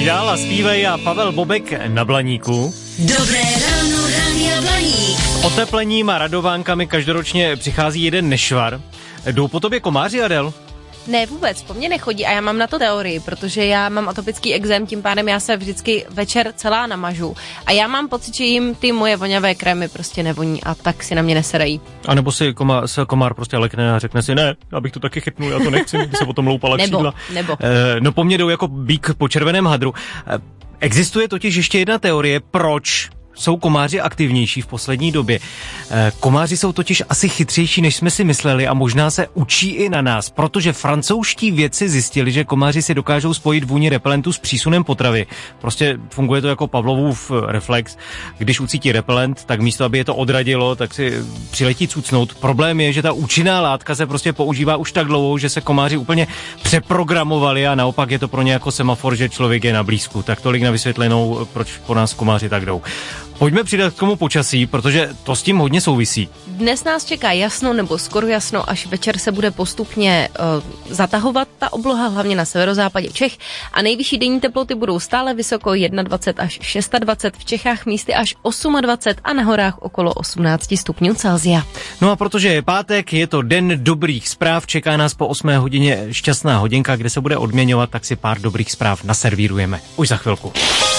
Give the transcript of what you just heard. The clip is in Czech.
Pojď dál a zpívej a Pavel Bobek na Blaníku. Dobré ráno, Rádia Blaník. Oteplením a radovánkami každoročně přichází jeden nešvar. Jdou po tobě komáři, Adel? Ne, vůbec, po mně nechodí a já mám na to teorii, protože já mám atopický ekzém, tím pádem já se vždycky večer celá namažu. A já mám pocit, že jim ty moje voňavé krémy prostě nevoní a tak si na mě neserají. A nebo si komár prostě lekne a řekne si, ne, abych to taky chytnul, já to nechci, by se potom loupala křídla. Nebo. No po mně jdou jako bík po červeném hadru. Existuje totiž ještě jedna teorie, proč jsou komáři aktivnější v poslední době. Komáři jsou totiž asi chytřejší, než jsme si mysleli a možná se učí i na nás, protože francouzští vědci zjistili, že komáři si dokážou spojit vůni repelentu s přísunem potravy. Prostě funguje to jako Pavlovův reflex. Když ucítí repelent, tak místo, aby je to odradilo, tak si přiletí cucnout. Problém je, že ta účinná látka se prostě používá už tak dlouho, že se komáři úplně přeprogramovali a naopak je to pro ně jako semafor, že člověk je na blízku. Tak tolik na vysvětlenou, proč po nás komáři tak jdou. Pojďme přidat k tomu počasí, protože to s tím hodně souvisí. Dnes nás čeká jasno nebo skoro jasno, až večer se bude postupně zatahovat ta obloha, hlavně na severozápadě Čech a nejvyšší denní teploty budou stále vysoko 21 až 26, v Čechách místy až 28 a na horách okolo 18 stupňů Celsia. No a protože je pátek, je to den dobrých zpráv, čeká nás po 8 hodině šťastná hodinka, kde se bude odměňovat, tak si pár dobrých zpráv naservírujeme. Už za chvilku.